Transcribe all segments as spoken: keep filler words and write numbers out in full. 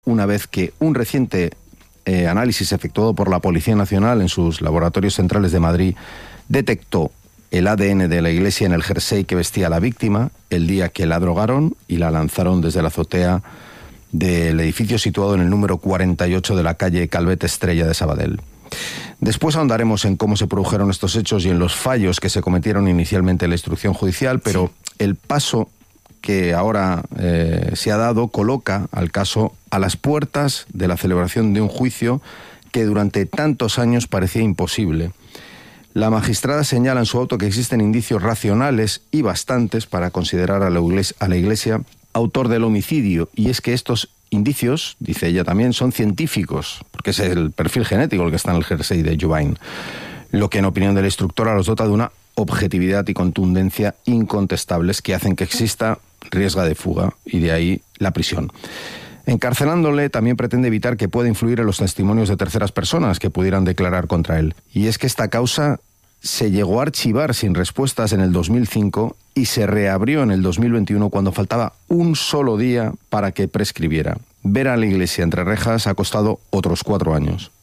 una vez que un reciente eh, análisis efectuado por la Policía Nacional en sus laboratorios centrales de Madrid detectó el A D N de la Iglesia en el jersey que vestía la víctima el día que la drogaron y la lanzaron desde la azotea del edificio situado en el número cuarenta y ocho de la calle Calvet Estrella de Sabadell. Después ahondaremos en cómo se produjeron estos hechos y en los fallos que se cometieron inicialmente en la instrucción judicial, pero sí. El paso que ahora eh, se ha dado coloca al caso a las puertas de la celebración de un juicio que durante tantos años parecía imposible. La magistrada señala en su auto que existen indicios racionales y bastantes para considerar a la iglesia, a la iglesia autor del homicidio, y es que estos indicios, dice ella también, son científicos, porque es el perfil genético el que está en el jersey de Jubain, lo que en opinión de la instructora los dota de una objetividad y contundencia incontestables que hacen que exista riesgo de fuga, y de ahí la prisión. Encarcelándole también pretende evitar que pueda influir en los testimonios de terceras personas que pudieran declarar contra él. Y es que esta causa se llegó a archivar sin respuestas en el dos mil cinco y se reabrió en el dos mil veintiuno cuando faltaba un solo día para que prescribiera. Ver a la Iglesia entre rejas ha costado otros cuatro años.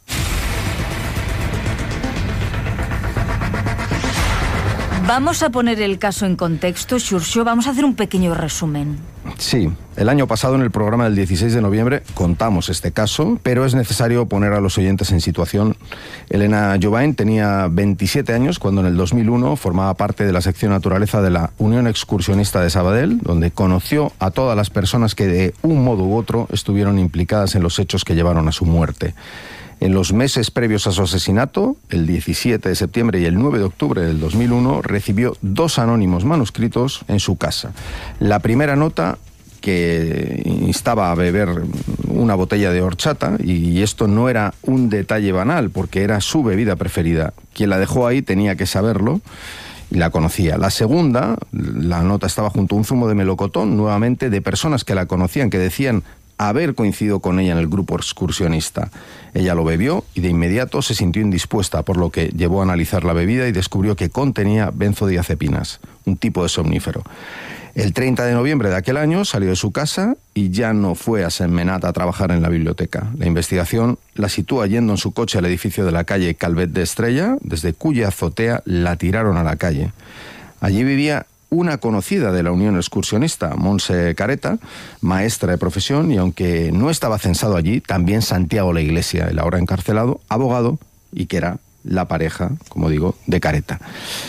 Vamos a poner el caso en contexto, Xurxo. Vamos a hacer un pequeño resumen. Sí, el año pasado en el programa del dieciséis de noviembre contamos este caso, pero es necesario poner a los oyentes en situación. Elena Jubain tenía veintisiete años cuando en el dos mil uno formaba parte de la sección naturaleza de la Unión Excursionista de Sabadell, donde conoció a todas las personas que de un modo u otro estuvieron implicadas en los hechos que llevaron a su muerte. En los meses previos a su asesinato, el diecisiete de septiembre y el nueve de octubre del dos mil uno, recibió dos anónimos manuscritos en su casa. La primera nota que instaba a beber una botella de horchata, y esto no era un detalle banal, porque era su bebida preferida. Quien la dejó ahí tenía que saberlo y la conocía. La segunda, la nota estaba junto a un zumo de melocotón, nuevamente de personas que la conocían, que decían haber coincidido con ella en el grupo excursionista. Ella lo bebió y de inmediato se sintió indispuesta, por lo que llevó a analizar la bebida y descubrió que contenía benzodiazepinas, un tipo de somnífero. El treinta de noviembre de aquel año salió de su casa y ya no fue a Sentmenat a trabajar en la biblioteca. La investigación la sitúa yendo en su coche al edificio de la calle Calvet de Estrella, desde cuya azotea la tiraron a la calle. Allí vivía una conocida de la Unión Excursionista, Montse Careta, maestra de profesión, y aunque no estaba censado allí, también Santiago La Iglesia, el ahora encarcelado, abogado, y que era la pareja, como digo, de Careta.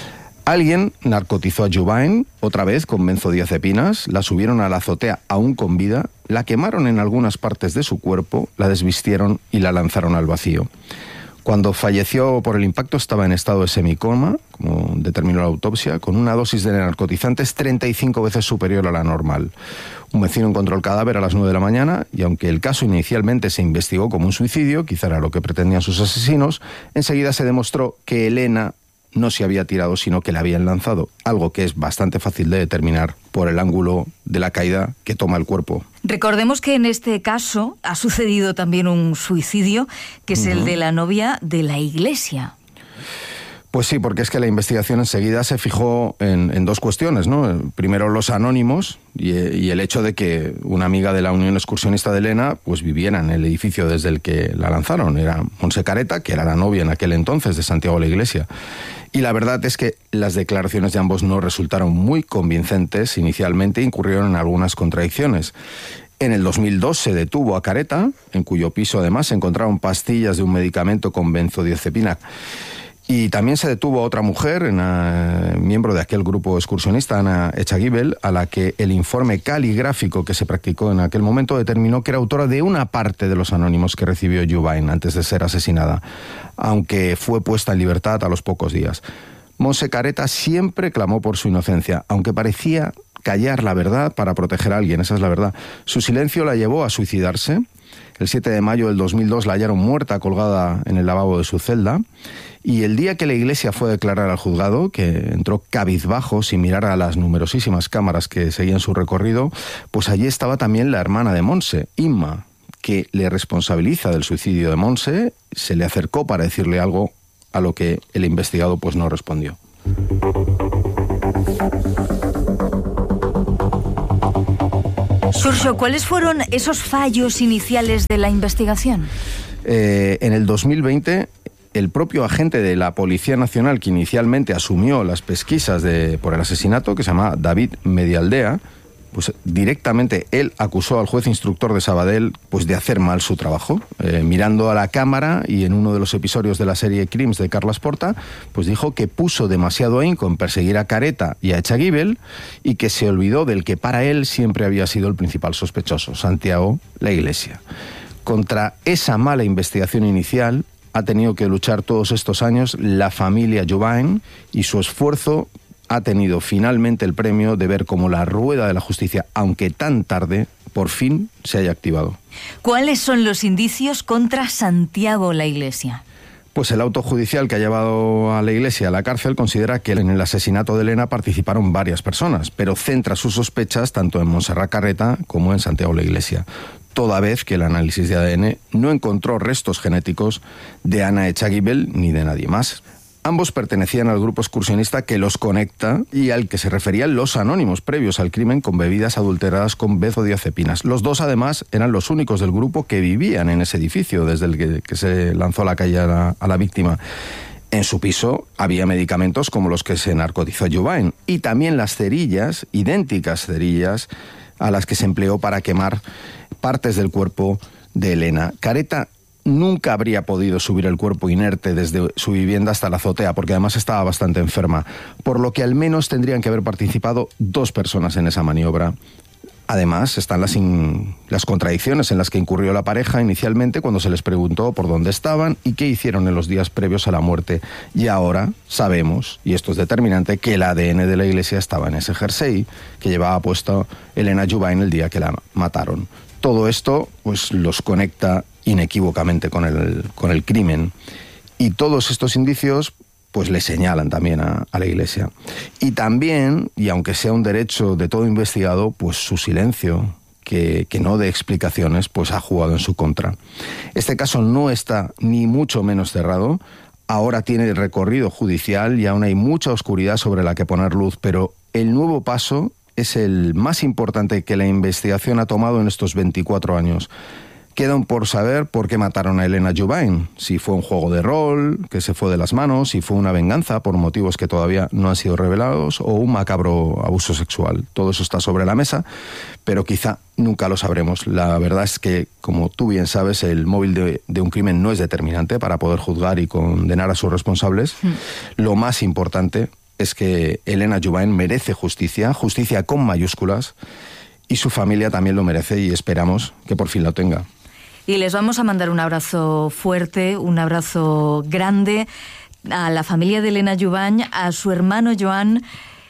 Alguien narcotizó a Jubain, otra vez con benzodiazepinas, la subieron a la azotea aún con vida, la quemaron en algunas partes de su cuerpo, la desvistieron y la lanzaron al vacío. Cuando falleció por el impacto estaba en estado de semicoma, como determinó la autopsia, con una dosis de narcotizantes treinta y cinco veces superior a la normal. Un vecino encontró el cadáver a las nueve de la mañana y aunque el caso inicialmente se investigó como un suicidio, quizá era lo que pretendían sus asesinos, enseguida se demostró que Elena no se había tirado, sino que la habían lanzado, algo que es bastante fácil de determinar por el ángulo de la caída que toma el cuerpo. Recordemos que en este caso ha sucedido también un suicidio, que es uh-huh. el de la novia de la Iglesia. Pues sí, porque es que la investigación enseguida se fijó en, en dos cuestiones, ¿no? Primero los anónimos y, y el hecho de que una amiga de la Unión Excursionista de Elena pues viviera en el edificio desde el que la lanzaron. Era Montse Careta, que era la novia en aquel entonces de Santiago La Iglesia. Y la verdad es que las declaraciones de ambos no resultaron muy convincentes inicialmente, incurrieron en algunas contradicciones. En el dos mil dos se detuvo a Careta, en cuyo piso además se encontraron pastillas de un medicamento con benzodiazepina. Y también se detuvo a otra mujer, una, miembro de aquel grupo excursionista, Ana Echagüibel, a la que el informe caligráfico que se practicó en aquel momento determinó que era autora de una parte de los anónimos que recibió Jubain antes de ser asesinada, aunque fue puesta en libertad a los pocos días. Montse Careta siempre clamó por su inocencia, aunque parecía callar la verdad para proteger a alguien, esa es la verdad. Su silencio la llevó a suicidarse. El siete de mayo del dos mil dos la hallaron muerta colgada en el lavabo de su celda, y el día que la Iglesia fue a declarar al juzgado, que entró cabizbajo sin mirar a las numerosísimas cámaras que seguían su recorrido, pues allí estaba también la hermana de Montse, Inma, que le responsabiliza del suicidio de Montse. Se le acercó para decirle algo a lo que el investigado pues no respondió. Xurxo, ¿cuáles fueron esos fallos iniciales de la investigación? Eh, en el dos mil veinte, el propio agente de la Policía Nacional que inicialmente asumió las pesquisas de, por el asesinato, que se llama David Medialdea, pues directamente él acusó al juez instructor de Sabadell pues de hacer mal su trabajo. Eh, mirando a la cámara y en uno de los episodios de la serie Crims de Carles Porta, pues dijo que puso demasiado ahínco en perseguir a Careta y a Echagüibel y que se olvidó del que para él siempre había sido el principal sospechoso, Santiago La Iglesia. Contra esa mala investigación inicial ha tenido que luchar todos estos años la familia Jobany y su esfuerzo ha tenido finalmente el premio de ver cómo la rueda de la justicia, aunque tan tarde, por fin se haya activado. ¿Cuáles son los indicios contra Santiago La Iglesia? Pues el auto judicial que ha llevado a La Iglesia a la cárcel considera que en el asesinato de Elena participaron varias personas, pero centra sus sospechas tanto en Montserrat Carreta como en Santiago La Iglesia, toda vez que el análisis de A D N no encontró restos genéticos de Ana Echagüibel ni de nadie más. Ambos pertenecían al grupo excursionista que los conecta y al que se referían los anónimos previos al crimen con bebidas adulteradas con benzodiazepinas. Los dos, además, eran los únicos del grupo que vivían en ese edificio desde el que, que se lanzó a la calle a la, a la víctima. En su piso había medicamentos como los que se narcotizó Jobany y también las cerillas, idénticas cerillas, a las que se empleó para quemar partes del cuerpo de Elena. Careta nunca habría podido subir el cuerpo inerte desde su vivienda hasta la azotea, porque además estaba bastante enferma, por lo que al menos tendrían que haber participado dos personas en esa maniobra. Además, están las, in, las contradicciones en las que incurrió la pareja inicialmente cuando se les preguntó por dónde estaban y qué hicieron en los días previos a la muerte. Y ahora sabemos, y esto es determinante, que el A D N de La Iglesia estaba en ese jersey que llevaba puesto Elena Jobany el día que la mataron. Todo esto pues los conecta inequívocamente con el, con el crimen. Y todos estos indicios pues le señalan también a, a La Iglesia. Y también, y aunque sea un derecho de todo investigado, pues su silencio, que, que no dé explicaciones, pues ha jugado en su contra. Este caso no está ni mucho menos cerrado. Ahora tiene recorrido judicial y aún hay mucha oscuridad sobre la que poner luz, pero el nuevo paso es el más importante que la investigación ha tomado en estos veinticuatro años. Quedan por saber por qué mataron a Elena Jobany, si fue un juego de rol que se fue de las manos, si fue una venganza por motivos que todavía no han sido revelados o un macabro abuso sexual. Todo eso está sobre la mesa, pero quizá nunca lo sabremos. La verdad es que, como tú bien sabes, el móvil de, de un crimen no es determinante para poder juzgar y condenar a sus responsables. Mm. Lo más importante es que Elena Jobany merece justicia, justicia con mayúsculas, y su familia también lo merece y esperamos que por fin lo tenga. Y les vamos a mandar un abrazo fuerte, un abrazo grande a la familia de Elena Jobany, a su hermano Joan,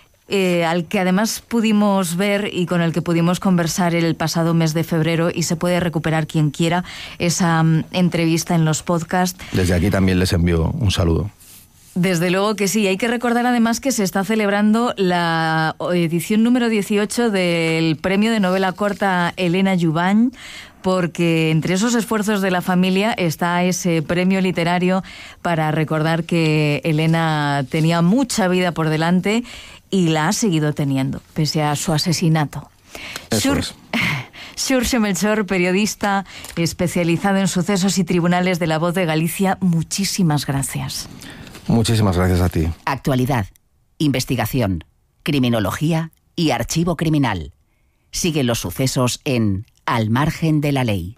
eh, al que además pudimos ver y con el que pudimos conversar el pasado mes de febrero, y se puede recuperar quien quiera esa um, entrevista en los podcasts. Desde aquí también les envío un saludo. Desde luego que sí. Hay que recordar además que se está celebrando la edición número dieciocho del premio de novela corta Elena Jobany, porque entre esos esfuerzos de la familia está ese premio literario para recordar que Elena tenía mucha vida por delante y la ha seguido teniendo, pese a su asesinato. Eso es. Xurxo Melchor, periodista especializado en sucesos y tribunales de La Voz de Galicia, muchísimas gracias. Muchísimas gracias a ti. Actualidad, investigación, criminología y archivo criminal. Sigue los sucesos en Al Margen de la Ley.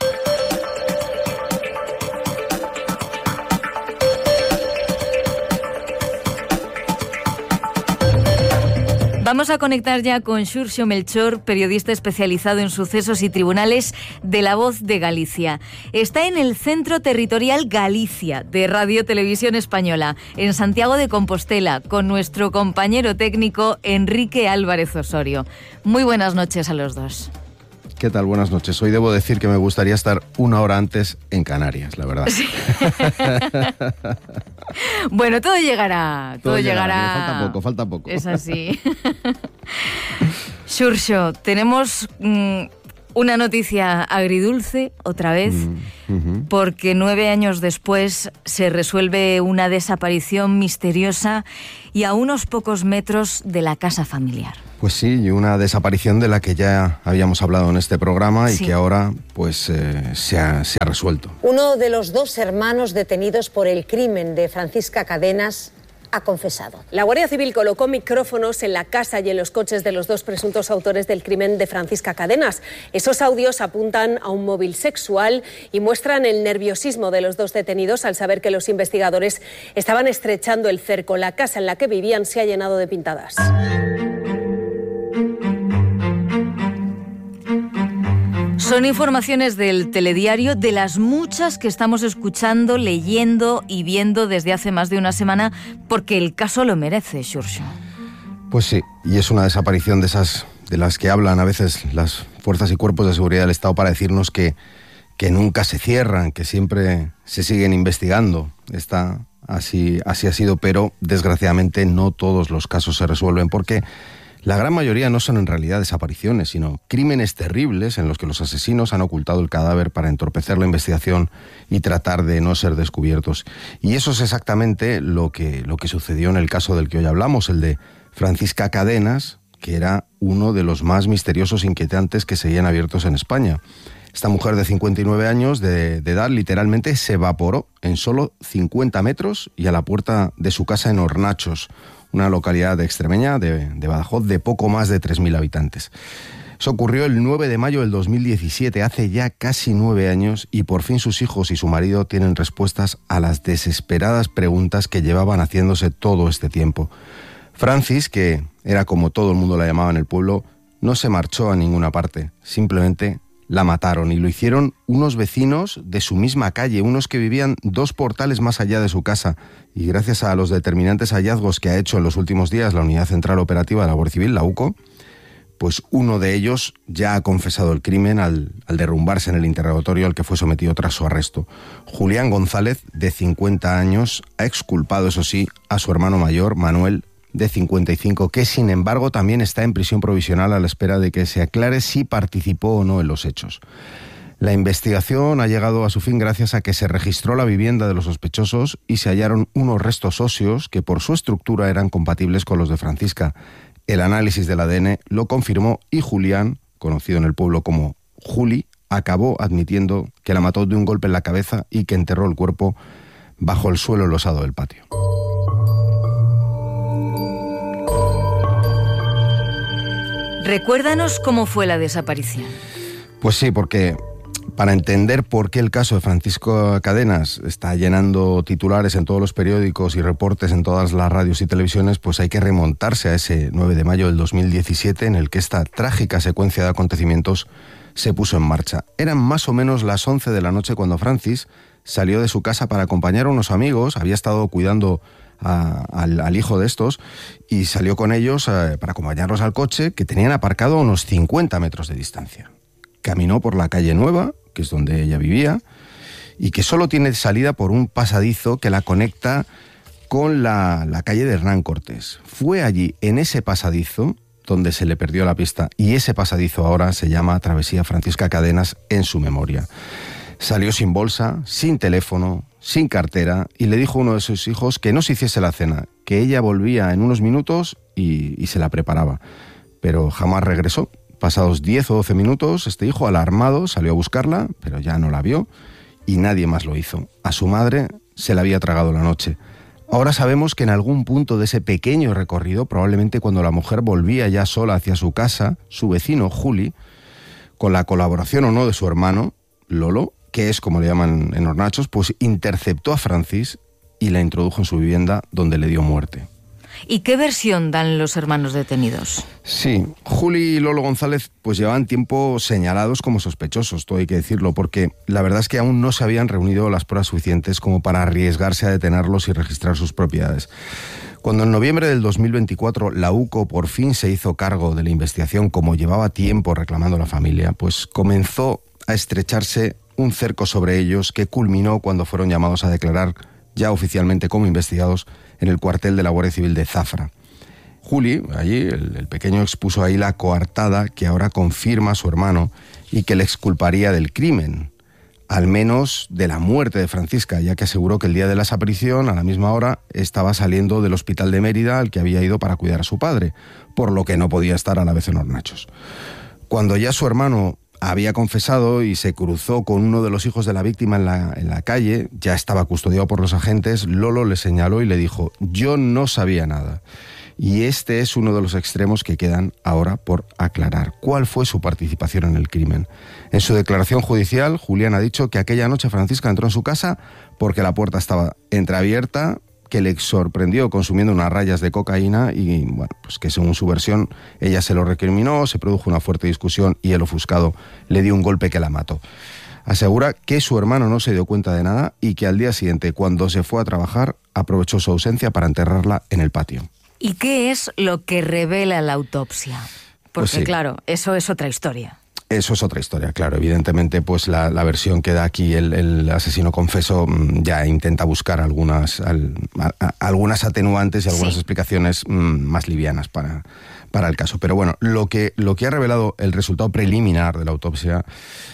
Vamos a conectar ya con Xurxo Melchor, periodista especializado en sucesos y tribunales de La Voz de Galicia. Está en el Centro Territorial Galicia de Radio Televisión Española, en Santiago de Compostela, con nuestro compañero técnico Enrique Álvarez Osorio. Muy buenas noches a los dos. ¿Qué tal? Buenas noches. Hoy debo decir que me gustaría estar una hora antes en Canarias, la verdad. Sí. Bueno, todo llegará. Todo, todo llegará. llegará. Falta poco, falta poco. Es así. Xurxo, tenemos mmm, una noticia agridulce, otra vez, mm, uh-huh. porque nueve años después se resuelve una desaparición misteriosa y a unos pocos metros de la casa familiar. Pues sí, y una desaparición de la que ya habíamos hablado en este programa y sí. que ahora pues eh, se, ha, se ha resuelto. Uno de los dos hermanos detenidos por el crimen de Francisca Cadenas ha confesado. La Guardia Civil colocó micrófonos en la casa y en los coches de los dos presuntos autores del crimen de Francisca Cadenas. Esos audios apuntan a un móvil sexual y muestran el nerviosismo de los dos detenidos al saber que los investigadores estaban estrechando el cerco. La casa en la que vivían se ha llenado de pintadas. Son informaciones del telediario, de las muchas que estamos escuchando, leyendo y viendo desde hace más de una semana, porque el caso lo merece, Xurxo. Pues sí, y es una desaparición de esas de las que hablan a veces las fuerzas y cuerpos de seguridad del Estado para decirnos que, que nunca se cierran, que siempre se siguen investigando. Está así, así ha sido, pero desgraciadamente no todos los casos se resuelven, porque la gran mayoría no son en realidad desapariciones, sino crímenes terribles en los que los asesinos han ocultado el cadáver para entorpecer la investigación y tratar de no ser descubiertos. Y eso es exactamente lo que, lo que sucedió en el caso del que hoy hablamos, el de Francisca Cadenas, que era uno de los más misteriosos e inquietantes que seguían abiertos en España. Esta mujer de cincuenta y nueve años de, de edad literalmente se evaporó en solo cincuenta metros y a la puerta de su casa en Hornachos, una localidad de extremeña, de, de Badajoz, de poco más de tres mil habitantes. Eso ocurrió el nueve de mayo del dos mil diecisiete, hace ya casi nueve años, y por fin sus hijos y su marido tienen respuestas a las desesperadas preguntas que llevaban haciéndose todo este tiempo. Francis, que era como todo el mundo la llamaba en el pueblo, no se marchó a ninguna parte, simplemente la mataron, y lo hicieron unos vecinos de su misma calle, unos que vivían dos portales más allá de su casa, y gracias a los determinantes hallazgos que ha hecho en los últimos días la Unidad Central Operativa de la Guardia Civil, la U C O, pues uno de ellos ya ha confesado el crimen al, al derrumbarse en el interrogatorio al que fue sometido tras su arresto. Julián González, de cincuenta años, ha exculpado, eso sí, a su hermano mayor, Manuel, de cincuenta y cinco, que sin embargo también está en prisión provisional a la espera de que se aclare si participó o no en los hechos. La investigación ha llegado a su fin gracias a que se registró la vivienda de los sospechosos y se hallaron unos restos óseos que por su estructura eran compatibles con los de Francisca. El análisis del A D N lo confirmó y Julián, conocido en el pueblo como Juli, acabó admitiendo que la mató de un golpe en la cabeza y que enterró el cuerpo bajo el suelo losado del patio. Recuérdanos cómo fue la desaparición. Pues sí, porque para entender por qué el caso de Francisco Cadenas está llenando titulares en todos los periódicos y reportes en todas las radios y televisiones, pues hay que remontarse a ese nueve de mayo del dos mil diecisiete en el que esta trágica secuencia de acontecimientos se puso en marcha. Eran más o menos las once de la noche cuando Francis salió de su casa para acompañar a unos amigos, había estado cuidando A, al, al hijo de estos, y salió con ellos eh, para acompañarlos al coche que tenían aparcado a unos cincuenta metros de distancia. Caminó por la calle Nueva, que es donde ella vivía, y que solo tiene salida por un pasadizo que la conecta con la, la calle de Hernán Cortés. Fue allí, en ese pasadizo, donde se le perdió la pista, y ese pasadizo ahora se llama Travesía Francisca Cadenas en su memoria. Salió sin bolsa, sin teléfono, sin cartera, y le dijo a uno de sus hijos que no se hiciese la cena, que ella volvía en unos minutos y, y se la preparaba. Pero jamás regresó. Pasados diez o doce minutos, este hijo, alarmado, salió a buscarla, pero ya no la vio, y nadie más lo hizo. A su madre se la había tragado la noche. Ahora sabemos que en algún punto de ese pequeño recorrido, probablemente cuando la mujer volvía ya sola hacia su casa, su vecino, Juli, con la colaboración o no de su hermano, Lolo, que es como le llaman en Hornachos, pues interceptó a Francis y la introdujo en su vivienda, donde le dio muerte. ¿Y qué versión dan los hermanos detenidos? Sí, Juli y Lolo González pues llevaban tiempo señalados como sospechosos, todo hay que decirlo, porque la verdad es que aún no se habían reunido las pruebas suficientes como para arriesgarse a detenerlos y registrar sus propiedades. Cuando en noviembre del dos mil veinticuatro la U C O por fin se hizo cargo de la investigación, como llevaba tiempo reclamando la familia, pues comenzó a estrecharse un cerco sobre ellos que culminó cuando fueron llamados a declarar ya oficialmente como investigados en el cuartel de la Guardia Civil de Zafra. Juli, allí, el, el pequeño, expuso ahí la coartada que ahora confirma su hermano y que le exculparía del crimen. al menos de la muerte de Francisca, ya que aseguró que el día de la desaparición, a la misma hora, estaba saliendo del hospital de Mérida al que había ido para cuidar a su padre, por lo que no podía estar a la vez en Hornachos. Cuando ya su hermano había confesado y se cruzó con uno de los hijos de la víctima en la, en la calle, ya estaba custodiado por los agentes, Lolo le señaló y le dijo: yo no sabía nada. Y este es uno de los extremos que quedan ahora por aclarar. ¿Cuál fue su participación en el crimen? En su declaración judicial, Julián ha dicho que aquella noche Francisca entró en su casa porque la puerta estaba entreabierta, que le sorprendió consumiendo unas rayas de cocaína y, bueno, pues que según su versión, ella se lo recriminó, se produjo una fuerte discusión y el ofuscado le dio un golpe que la mató. Asegura que su hermano no se dio cuenta de nada y que al día siguiente, cuando se fue a trabajar, aprovechó su ausencia para enterrarla en el patio. ¿Y qué es lo que revela la autopsia? Porque, pues sí, claro, eso es otra historia. Eso es otra historia, claro. Evidentemente, pues la, la versión que da aquí el, el asesino confeso ya intenta buscar algunas, al, a, algunas atenuantes y algunas sí. explicaciones mmm, más livianas para, para el caso. Pero bueno, lo que, lo que ha revelado el resultado preliminar de la autopsia,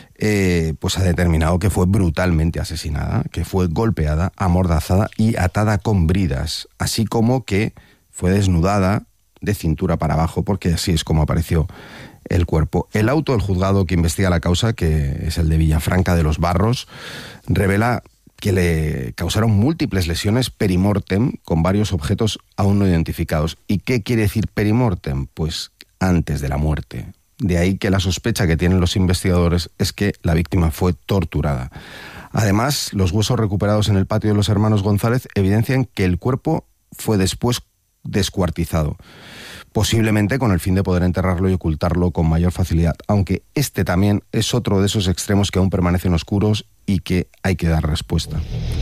eh, pues ha determinado que fue brutalmente asesinada, que fue golpeada, amordazada y atada con bridas, así como que fue desnudada de cintura para abajo, porque así es como apareció el cuerpo. El auto del juzgado que investiga la causa, que es el de Villafranca de los Barros, revela que le causaron múltiples lesiones perimortem con varios objetos aún no identificados. ¿Y qué quiere decir perimortem? Pues antes de la muerte. De ahí que la sospecha que tienen los investigadores es que la víctima fue torturada. Además, los huesos recuperados en el patio de los hermanos González evidencian que el cuerpo fue después descuartizado, posiblemente con el fin de poder enterrarlo y ocultarlo con mayor facilidad, aunque este también es otro de esos extremos que aún permanecen oscuros y que hay que dar respuesta.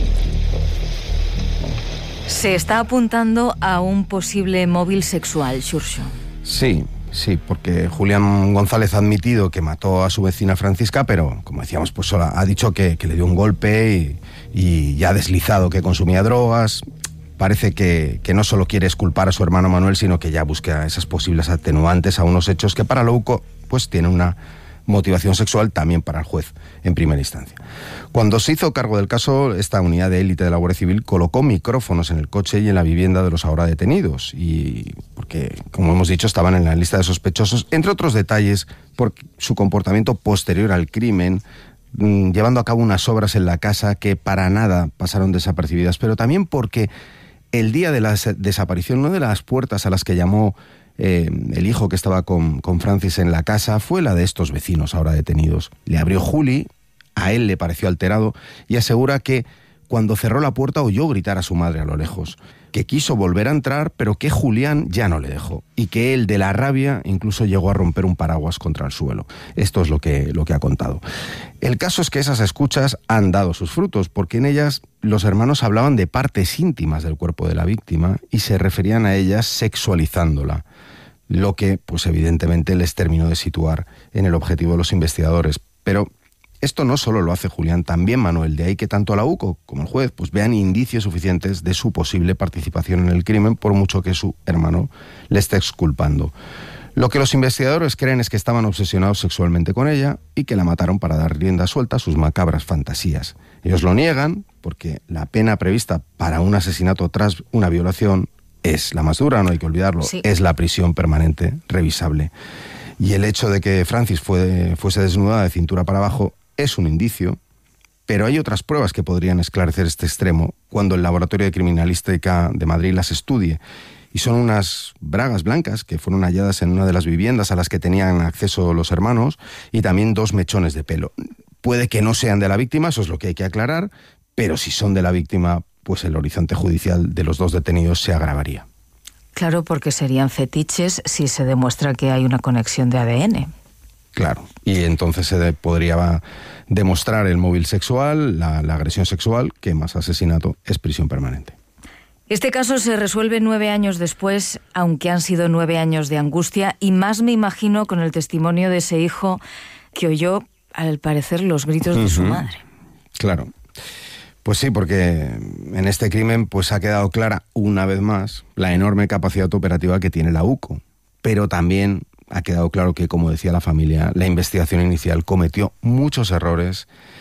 Se está apuntando a un posible móvil sexual, Xurxo. Sí, sí, porque Julián González ha admitido que mató a su vecina Francisca, pero, como decíamos, pues solo ha dicho que, que le dio un golpe y, y ya ha deslizado que consumía drogas. Parece que, que no solo quiere exculpar a su hermano Manuel, sino que ya busca esas posibles atenuantes a unos hechos que para Louco pues tienen una motivación sexual también para el juez en primera instancia. Cuando se hizo cargo del caso, esta unidad de élite de la Guardia Civil colocó micrófonos en el coche y en la vivienda de los ahora detenidos, y porque, como hemos dicho, estaban en la lista de sospechosos, entre otros detalles, por su comportamiento posterior al crimen, mmm, llevando a cabo unas obras en la casa que para nada pasaron desapercibidas, pero también porque el día de la desaparición, una de las puertas a las que llamó eh, el hijo que estaba con, con Francis en la casa fue la de estos vecinos ahora detenidos. Le abrió Juli, a él le pareció alterado y asegura que cuando cerró la puerta oyó gritar a su madre a lo lejos, que quiso volver a entrar pero que Julián ya no le dejó y que él de la rabia incluso llegó a romper un paraguas contra el suelo. Esto es lo que, lo que ha contado. El caso es que esas escuchas han dado sus frutos, porque en ellas los hermanos hablaban de partes íntimas del cuerpo de la víctima y se referían a ellas sexualizándola, lo que pues evidentemente les terminó de situar en el objetivo de los investigadores. Pero esto no solo lo hace Julián, también Manuel, de ahí que tanto la U C O como el juez pues vean indicios suficientes de su posible participación en el crimen, por mucho que su hermano le esté exculpando. Lo que los investigadores creen es que estaban obsesionados sexualmente con ella y que la mataron para dar rienda suelta a sus macabras fantasías. Ellos lo niegan porque la pena prevista para un asesinato tras una violación es la más dura, no hay que olvidarlo, sí. Es la prisión permanente revisable. Y el hecho de que Francis fue, fuese desnudada de cintura para abajo es un indicio, pero hay otras pruebas que podrían esclarecer este extremo cuando el Laboratorio de Criminalística de Madrid las estudie. Y son unas bragas blancas que fueron halladas en una de las viviendas a las que tenían acceso los hermanos y también dos mechones de pelo. Puede que no sean de la víctima, eso es lo que hay que aclarar, pero si son de la víctima, pues el horizonte judicial de los dos detenidos se agravaría. Claro, porque serían fetiches si se demuestra que hay una conexión de A D N. Claro, y entonces se de, podría demostrar el móvil sexual, la, la agresión sexual, que más asesinato es prisión permanente. Este caso se resuelve nueve años después, aunque han sido nueve años de angustia, y más me imagino con el testimonio de ese hijo que oyó, al parecer, los gritos de uh-huh. su madre. Claro. Pues sí, porque en este crimen pues ha quedado clara una vez más la enorme capacidad operativa que tiene la U C O, pero también ha quedado claro que, como decía la familia, la investigación inicial cometió muchos errores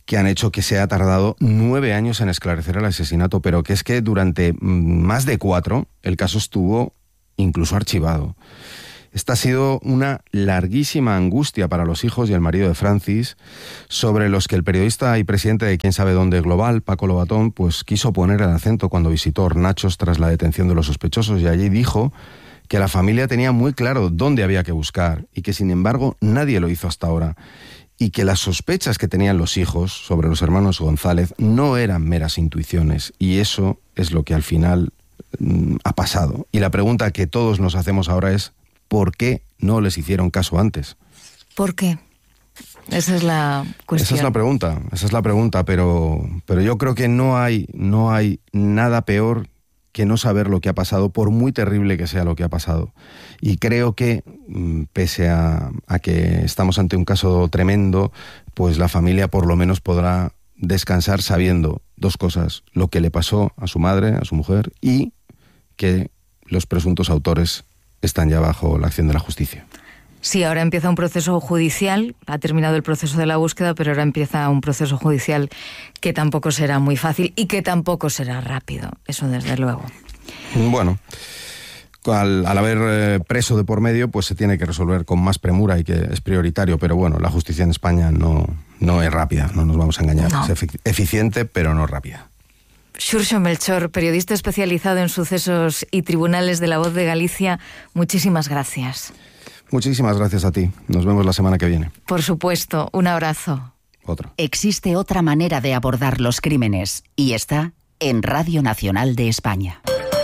que han hecho que se haya tardado nueve años en esclarecer el asesinato, pero que es que durante más de cuatro el caso estuvo incluso archivado. Esta ha sido una larguísima angustia para los hijos y el marido de Francis, sobre los que el periodista y presidente de Quién sabe dónde Global, Paco Lobatón, pues quiso poner el acento cuando visitó Hornachos tras la detención de los sospechosos, y allí dijo que la familia tenía muy claro dónde había que buscar y que sin embargo nadie lo hizo hasta ahora, y que las sospechas que tenían los hijos sobre los hermanos González no eran meras intuiciones, y eso es lo que al final mmm, ha pasado. Y la pregunta que todos nos hacemos ahora es ¿por qué no les hicieron caso antes? ¿Por qué? Esa es la cuestión. Esa es la pregunta, esa es la pregunta, pero, pero yo creo que no hay, no hay nada peor que no saber lo que ha pasado, por muy terrible que sea lo que ha pasado. Y creo que, pese a, a que estamos ante un caso tremendo, pues la familia por lo menos podrá descansar sabiendo dos cosas: lo que le pasó a su madre, a su mujer, y que los presuntos autores están ya bajo la acción de la justicia. Sí, ahora empieza un proceso judicial, ha terminado el proceso de la búsqueda, pero ahora empieza un proceso judicial que tampoco será muy fácil y que tampoco será rápido, eso desde luego. Bueno, al, al haber eh, preso de por medio, pues se tiene que resolver con más premura y que es prioritario, pero bueno, la justicia en España no, no es rápida, no nos vamos a engañar, no. Es efic- eficiente, pero no rápida. Xurxo Melchor, periodista especializado en sucesos y tribunales de La Voz de Galicia, muchísimas gracias. Muchísimas gracias a ti. Nos vemos la semana que viene. Por supuesto, un abrazo. Otro. Existe otra manera de abordar los crímenes y está en Radio Nacional de España.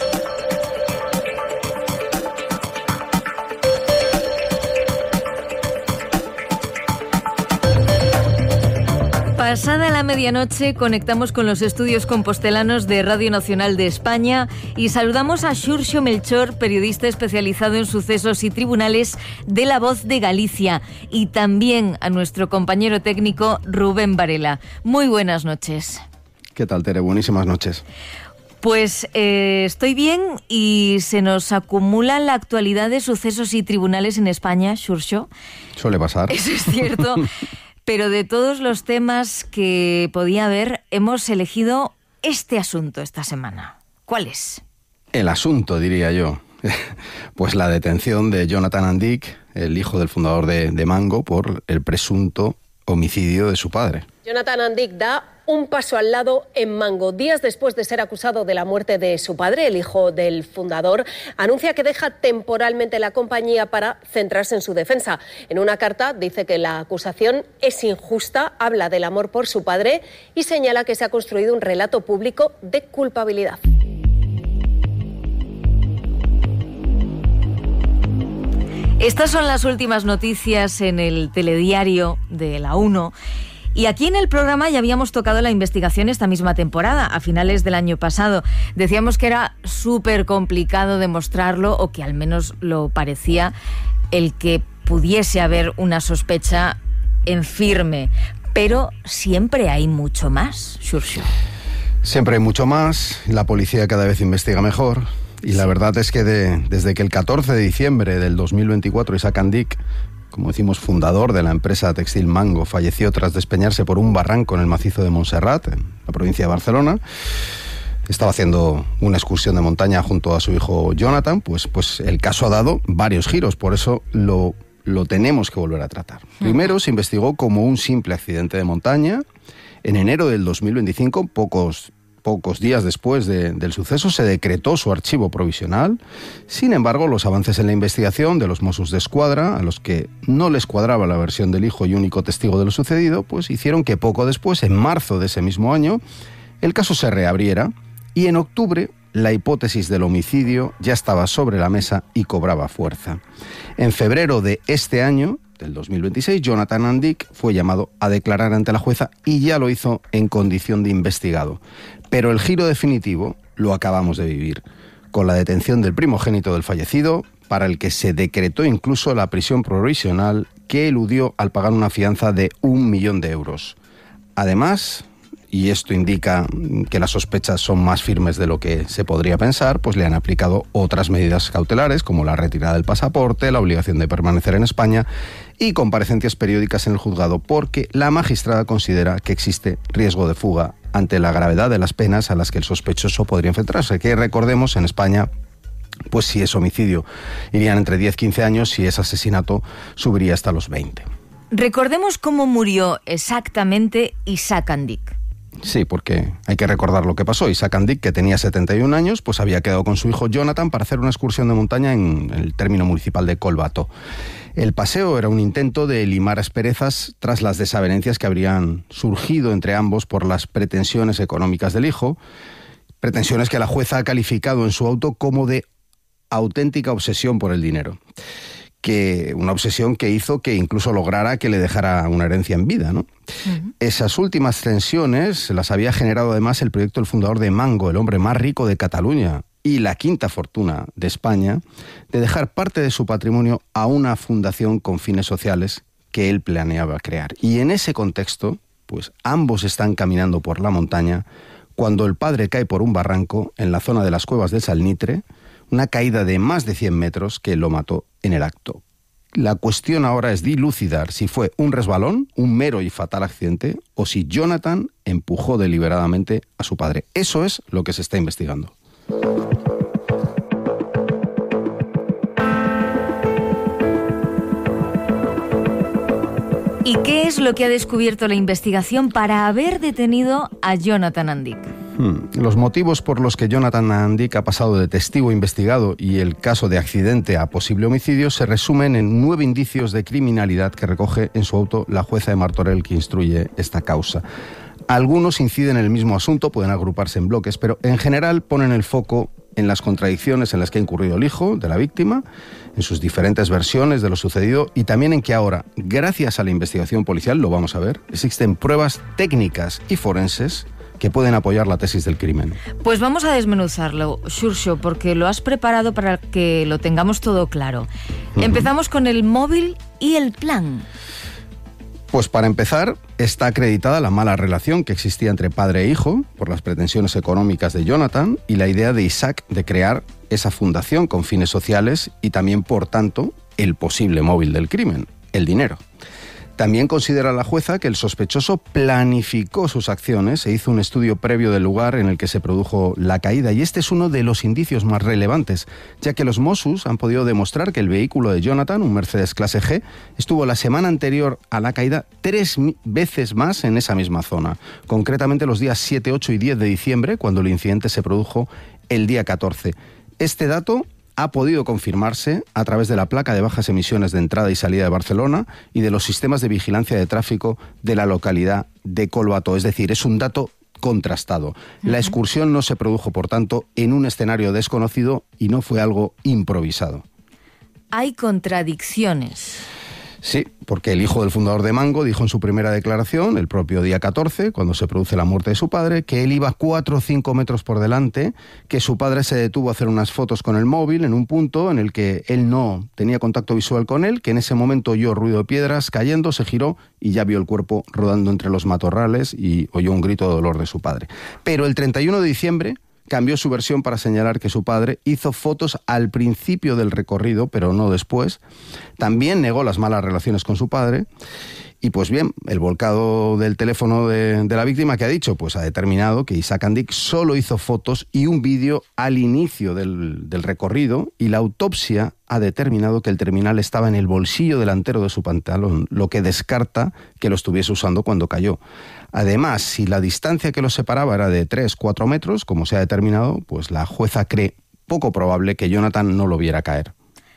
Pasada la medianoche conectamos con los estudios compostelanos de Radio Nacional de España y saludamos a Xurxo Melchor, periodista especializado en sucesos y tribunales de La Voz de Galicia, y también a nuestro compañero técnico Rubén Varela. Muy buenas noches. ¿Qué tal, Tere? Buenísimas noches. Pues eh, estoy bien y se nos acumula la actualidad de sucesos y tribunales en España, Xurxo. Suele pasar. Eso es cierto. Pero de todos los temas que podía haber, hemos elegido este asunto esta semana. ¿Cuál es? El asunto, diría yo. Pues la detención de Jonathan Andic, el hijo del fundador de, de Mango, por el presunto homicidio de su padre. Jonathan Andic da un paso al lado en Mango. Días después de ser acusado de la muerte de su padre, el hijo del fundador anuncia que deja temporalmente la compañía para centrarse en su defensa. En una carta dice que la acusación es injusta, habla del amor por su padre y señala que se ha construido un relato público de culpabilidad. Estas son las últimas noticias en el telediario de La Uno. Y aquí en el programa ya habíamos tocado la investigación esta misma temporada, a finales del año pasado. Decíamos que era súper complicado demostrarlo, o que al menos lo parecía, el que pudiese haber una sospecha en firme. Pero siempre hay mucho más, Xurxo. Siempre hay mucho más, la policía cada vez investiga mejor. Y la verdad es que de, desde que el catorce de diciembre del dos mil veinticuatro Isaac Andic, como decimos, fundador de la empresa textil Mango, falleció tras despeñarse por un barranco en el macizo de Montserrat, en la provincia de Barcelona. Estaba haciendo una excursión de montaña junto a su hijo Jonathan, pues, pues el caso ha dado varios giros, por eso lo, lo tenemos que volver a tratar. Primero se investigó como un simple accidente de montaña. En enero del dos mil veinticinco, pocos... Pocos días después de, del suceso, se decretó su archivo provisional. Sin embargo, los avances en la investigación de los Mossos d'Esquadra, a los que no les cuadraba la versión del hijo y único testigo de lo sucedido, pues hicieron que poco después, en marzo de ese mismo año, el caso se reabriera y en octubre la hipótesis del homicidio ya estaba sobre la mesa y cobraba fuerza. En febrero de este año, del dos mil veintiséis, Jonathan Andic fue llamado a declarar ante la jueza y ya lo hizo en condición de investigado. Pero el giro definitivo lo acabamos de vivir, con la detención del primogénito del fallecido, para el que se decretó incluso la prisión provisional, que eludió al pagar una fianza de un millón de euros. Además, y esto indica que las sospechas son más firmes de lo que se podría pensar, pues le han aplicado otras medidas cautelares, como la retirada del pasaporte, la obligación de permanecer en España y comparecencias periódicas en el juzgado, porque la magistrada considera que existe riesgo de fuga ante la gravedad de las penas a las que el sospechoso podría enfrentarse, que recordemos, en España, pues si es homicidio, irían entre diez a quince años, si es asesinato, subiría hasta los veinte. Recordemos cómo murió exactamente Isaac Andic. Sí, porque hay que recordar lo que pasó. Isaac Andic, que tenía setenta y un años, pues había quedado con su hijo Jonathan para hacer una excursión de montaña en el término municipal de Colbato. El paseo era un intento de limar asperezas tras las desavenencias que habrían surgido entre ambos por las pretensiones económicas del hijo, pretensiones que la jueza ha calificado en su auto como de auténtica obsesión por el dinero. Que una obsesión que hizo que incluso lograra que le dejara una herencia en vida, ¿no? Uh-huh. Esas últimas tensiones las había generado además el proyecto del fundador de Mango, el hombre más rico de Cataluña y la quinta fortuna de España, de dejar parte de su patrimonio a una fundación con fines sociales que él planeaba crear. Y en ese contexto, pues ambos están caminando por la montaña cuando el padre cae por un barranco en la zona de las Cuevas del Salnitre, una caída de más de cien metros que lo mató en el acto. La cuestión ahora es dilucidar si fue un resbalón, un mero y fatal accidente, o si Jonathan empujó deliberadamente a su padre. Eso es lo que se está investigando. ¿Y qué es lo que ha descubierto la investigación para haber detenido a Jonathan Andic? Hmm. Los motivos por los que Jonathan Andic ha pasado de testigo investigado y el caso de accidente a posible homicidio se resumen en nueve indicios de criminalidad que recoge en su auto la jueza de Martorell que instruye esta causa. Algunos inciden en el mismo asunto, pueden agruparse en bloques, pero en general ponen el foco en las contradicciones en las que ha incurrido el hijo de la víctima, en sus diferentes versiones de lo sucedido y también en que ahora, gracias a la investigación policial, lo vamos a ver, existen pruebas técnicas y forenses que pueden apoyar la tesis del crimen. Pues vamos a desmenuzarlo, Xurxo, porque lo has preparado para que lo tengamos todo claro. Uh-huh. Empezamos con el móvil y el plan. Pues para empezar, está acreditada la mala relación que existía entre padre e hijo por las pretensiones económicas de Jonathan y la idea de Isaac de crear esa fundación con fines sociales y también, por tanto, el posible móvil del crimen, el dinero. También considera la jueza que el sospechoso planificó sus acciones e hizo un estudio previo del lugar en el que se produjo la caída. Y este es uno de los indicios más relevantes, ya que los Mossos han podido demostrar que el vehículo de Jonathan, un Mercedes clase G, estuvo la semana anterior a la caída tres veces más en esa misma zona. Concretamente los días siete, ocho y diez de diciembre, cuando el incidente se produjo el día catorce. Este dato ha podido confirmarse a través de la placa de bajas emisiones de entrada y salida de Barcelona y de los sistemas de vigilancia de tráfico de la localidad de Colbato. Es decir, es un dato contrastado. Uh-huh. La excursión no se produjo, por tanto, en un escenario desconocido y no fue algo improvisado. Hay contradicciones. Sí, porque el hijo del fundador de Mango dijo en su primera declaración, el propio día catorce, cuando se produce la muerte de su padre, que él iba cuatro o cinco metros por delante, que su padre se detuvo a hacer unas fotos con el móvil en un punto en el que él no tenía contacto visual con él, que en ese momento oyó ruido de piedras cayendo, se giró y ya vio el cuerpo rodando entre los matorrales y oyó un grito de dolor de su padre. Pero el treinta y uno de diciembre cambió su versión para señalar que su padre hizo fotos al principio del recorrido, pero no después. También negó las malas relaciones con su padre. Y pues bien, el volcado del teléfono de, de la víctima, ¿qué ha dicho? Pues ha determinado que Isaac Andic solo hizo fotos y un vídeo al inicio del, del recorrido, y la autopsia ha determinado que el terminal estaba en el bolsillo delantero de su pantalón, lo que descarta que lo estuviese usando cuando cayó. Además, si la distancia que los separaba era de tres a cuatro metros, como se ha determinado, pues la jueza cree poco probable que Jonathan no lo viera caer.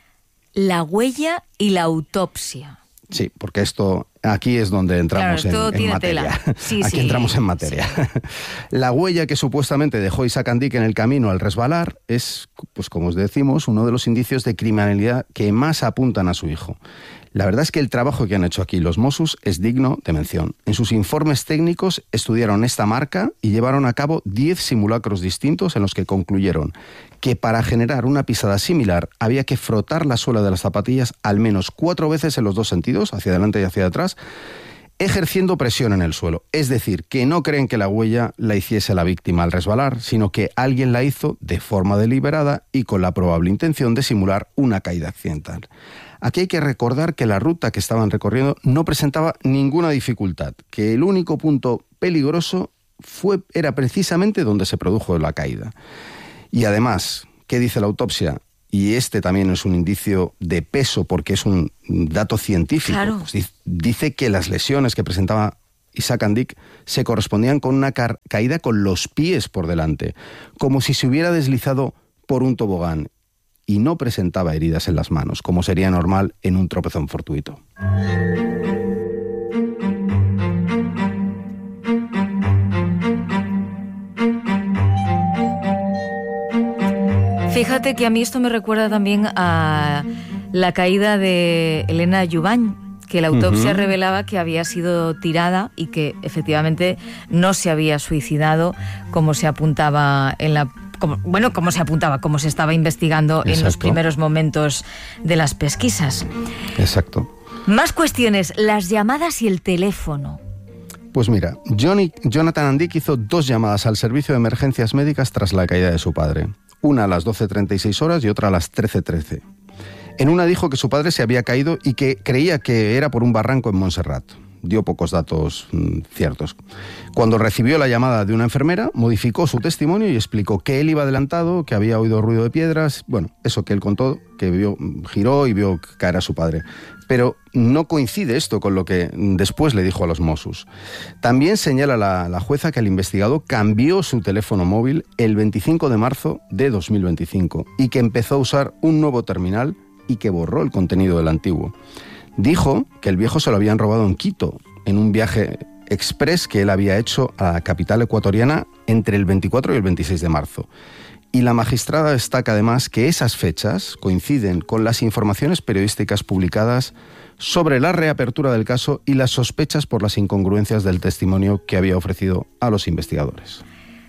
La huella y la autopsia. Sí, porque esto aquí es donde entramos claro, en, en materia. Sí, aquí sí, entramos en materia. Sí. La huella que supuestamente dejó Isaac Andic en el camino al resbalar es, pues como os decimos, uno de los indicios de criminalidad que más apuntan a su hijo. La verdad es que el trabajo que han hecho aquí los Mossos es digno de mención. En sus informes técnicos estudiaron esta marca y llevaron a cabo diez simulacros distintos en los que concluyeron que para generar una pisada similar había que frotar la suela de las zapatillas al menos cuatro veces en los dos sentidos, hacia adelante y hacia atrás, ejerciendo presión en el suelo. Es decir, que no creen que la huella la hiciese la víctima al resbalar, sino que alguien la hizo de forma deliberada y con la probable intención de simular una caída accidental. Aquí hay que recordar que la ruta que estaban recorriendo no presentaba ninguna dificultad, que el único punto peligroso fue, era precisamente donde se produjo la caída. Y además, ¿qué dice la autopsia? Y este también es un indicio de peso porque es un dato científico. Claro. Pues dice que las lesiones que presentaba Isaac Andic se correspondían con una ca- caída con los pies por delante, como si se hubiera deslizado por un tobogán, y no presentaba heridas en las manos, como sería normal en un tropezón fortuito. Fíjate que a mí esto me recuerda también a la caída de Elena Jubany, que la autopsia uh-huh. revelaba que había sido tirada y que efectivamente no se había suicidado como se apuntaba en la... Como, bueno, como se apuntaba, como se estaba investigando Exacto. en los primeros momentos de las pesquisas. Exacto. Más cuestiones, las llamadas y el teléfono. Pues mira, Johnny, Jonathan Andic hizo dos llamadas al servicio de emergencias médicas tras la caída de su padre. Una a las doce treinta y seis horas y otra a las trece trece. En una dijo que su padre se había caído y que creía que era por un barranco en Montserrat. Dio pocos datos mmm, ciertos. Cuando recibió la llamada de una enfermera, modificó su testimonio y explicó que él iba adelantado, que había oído ruido de piedras, bueno, eso que él contó, que vio, giró y vio caer a su padre. Pero no coincide esto con lo que después le dijo a los Mossos. También señala la, la jueza que el investigado cambió su teléfono móvil el veinticinco de marzo de dos mil veinticinco y que empezó a usar un nuevo terminal y que borró el contenido del antiguo. Dijo que el viejo se lo habían robado en Quito, en un viaje express que él había hecho a la capital ecuatoriana entre el veinticuatro y el veintiséis de marzo. Y la magistrada destaca además que esas fechas coinciden con las informaciones periodísticas publicadas sobre la reapertura del caso y las sospechas por las incongruencias del testimonio que había ofrecido a los investigadores.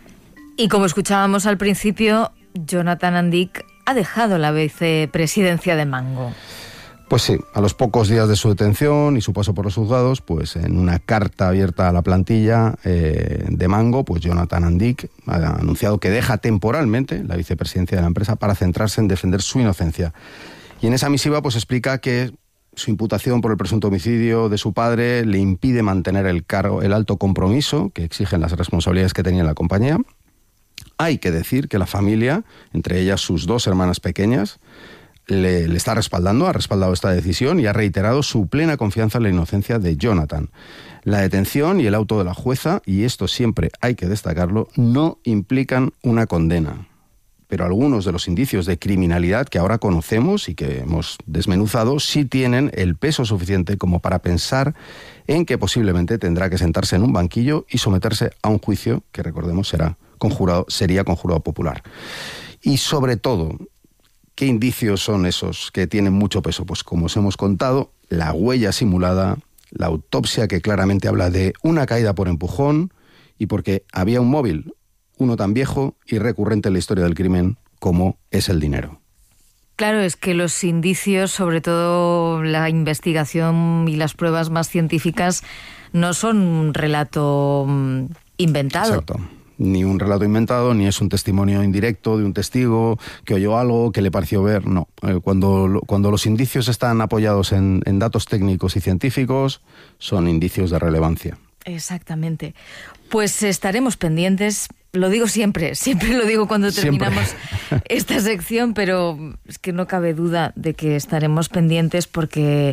Y como escuchábamos al principio, Jonathan Andic ha dejado la vicepresidencia de Mango. Pues sí, a los pocos días de su detención y su paso por los juzgados, pues en una carta abierta a la plantilla eh, de Mango, pues Jonathan Andic ha anunciado que deja temporalmente la vicepresidencia de la empresa para centrarse en defender su inocencia. Y en esa misiva pues explica que su imputación por el presunto homicidio de su padre le impide mantener el cargo, el alto compromiso que exigen las responsabilidades que tenía en la compañía. Hay que decir que la familia, entre ellas sus dos hermanas pequeñas, Le, le está respaldando, ha respaldado esta decisión y ha reiterado su plena confianza en la inocencia de Jonathan. La detención y el auto de la jueza, y esto siempre hay que destacarlo, no implican una condena. Pero algunos de los indicios de criminalidad que ahora conocemos y que hemos desmenuzado sí tienen el peso suficiente como para pensar en que posiblemente tendrá que sentarse en un banquillo y someterse a un juicio que, recordemos, será conjurado, sería conjurado popular. Y sobre todo, ¿qué indicios son esos que tienen mucho peso? Pues como os hemos contado, la huella simulada, la autopsia que claramente habla de una caída por empujón y porque había un móvil, uno tan viejo y recurrente en la historia del crimen como es el dinero. Claro, es que los indicios, sobre todo la investigación y las pruebas más científicas, no son un relato inventado. Exacto. Ni un relato inventado, ni es un testimonio indirecto de un testigo que oyó algo, que le pareció ver, no. Cuando, cuando los indicios están apoyados en, en datos técnicos y científicos, son indicios de relevancia. Exactamente. Pues estaremos pendientes, lo digo siempre, siempre lo digo cuando terminamos siempre. esta sección, pero es que no cabe duda de que estaremos pendientes porque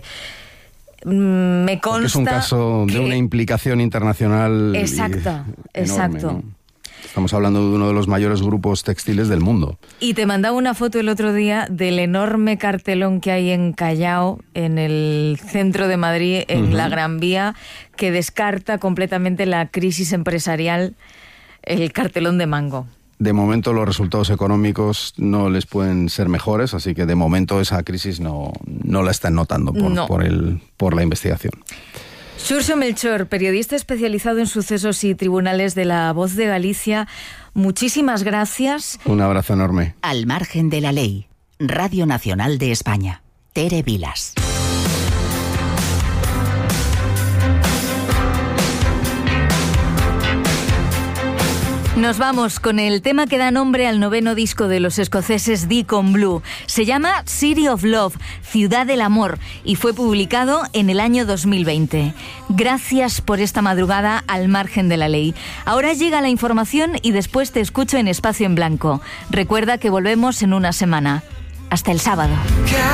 me consta porque es un caso que... de una implicación internacional. Exacto, y, exacto. Enorme, ¿no? Estamos hablando de uno de los mayores grupos textiles del mundo. Y te mandaba una foto el otro día del enorme cartelón que hay en Callao, en el centro de Madrid, en uh-huh. la Gran Vía, que descarta completamente la crisis empresarial, el cartelón de Mango. De momento los resultados económicos no les pueden ser mejores, así que de momento esa crisis no, no la están notando por, no. por, el, por la investigación. Xurxo Melchor, periodista especializado en sucesos y tribunales de La Voz de Galicia, muchísimas gracias. Un abrazo enorme. Al margen de la ley, Radio Nacional de España. Tere Vilas. Nos vamos con el tema que da nombre al noveno disco de los escoceses Deacon Blue. Se llama City of Love, Ciudad del Amor, y fue publicado en el año dos mil veinte. Gracias por esta madrugada al margen de la ley. Ahora llega la información y después te escucho en Espacio en Blanco. Recuerda que volvemos en una semana. Hasta el sábado.